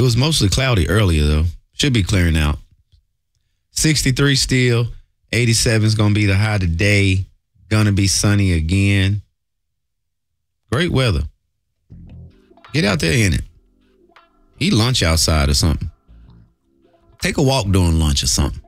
It was mostly cloudy earlier, though. Should be clearing out. 63 still. 87 is going to be the high today. Going to be sunny again. Great weather. Get out there in it. Eat lunch outside or something. Take a walk during lunch or something.